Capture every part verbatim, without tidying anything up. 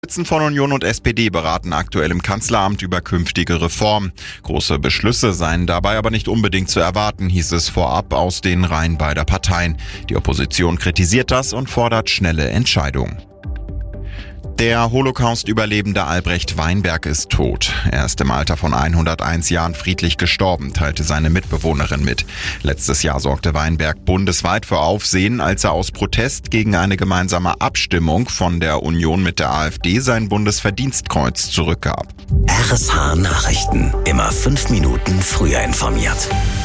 Spitzen von Union und S P D beraten aktuell im Kanzleramt über künftige Reformen. Große Beschlüsse seien dabei aber nicht unbedingt zu erwarten, hieß es vorab aus den Reihen beider Parteien. Die Opposition kritisiert das und fordert schnelle Entscheidungen. Der Holocaust-Überlebende Albrecht Weinberg ist tot. Er ist im Alter von hunderteins Jahren friedlich gestorben, teilte seine Mitbewohnerin mit. Letztes Jahr sorgte Weinberg bundesweit für Aufsehen, als er aus Protest gegen eine gemeinsame Abstimmung von der Union mit der AfD sein Bundesverdienstkreuz zurückgab. R S H Nachrichten. Immer fünf Minuten früher informiert.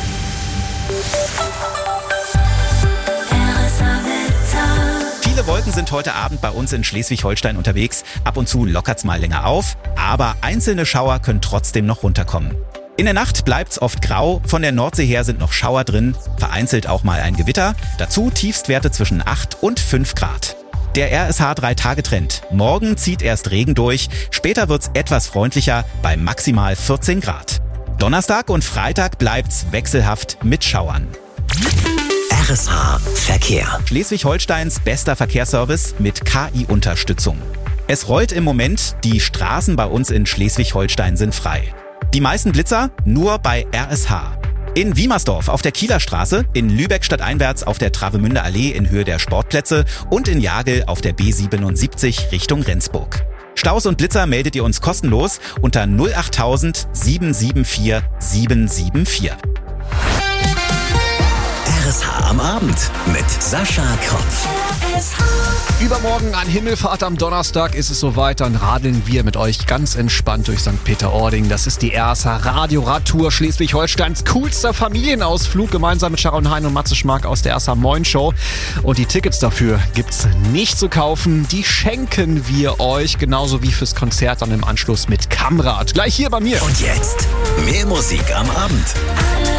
Viele Wolken sind heute Abend bei uns in Schleswig-Holstein unterwegs. Ab und zu lockert's mal länger auf, aber einzelne Schauer können trotzdem noch runterkommen. In der Nacht bleibt's oft grau, von der Nordsee her sind noch Schauer drin, vereinzelt auch mal ein Gewitter. Dazu Tiefstwerte zwischen acht und fünf Grad. Der R S H drei Tage Trend. Morgen zieht erst Regen durch, später wird's etwas freundlicher bei maximal vierzehn Grad. Donnerstag und Freitag bleibt's wechselhaft mit Schauern. R S H Verkehr. Schleswig-Holsteins bester Verkehrsservice mit K I-Unterstützung. Es rollt im Moment, die Straßen bei uns in Schleswig-Holstein sind frei. Die meisten Blitzer nur bei R S H. In Wiemersdorf auf der Kieler Straße, in Lübeck stadteinwärts auf der Travemünder Allee in Höhe der Sportplätze und in Jagel auf der B siebenundsiebzig Richtung Rendsburg. Staus und Blitzer meldet ihr uns kostenlos unter null achttausend sieben sieben vier sieben sieben vier. R S H am Abend mit Sascha Kropf. Übermorgen an Himmelfahrt am Donnerstag ist es soweit, dann radeln wir mit euch ganz entspannt durch Sankt Peter-Ording. Das ist die R S H Radio-Radtour Schleswig-Holsteins coolster Familienausflug, gemeinsam mit Sharon Hein und Matze Schmark aus der R S H Moin Show. Und die Tickets dafür gibt's nicht zu kaufen, die schenken wir euch, genauso wie fürs Konzert dann im Anschluss mit Kamrad. Gleich hier bei mir. Und jetzt mehr Musik am Abend.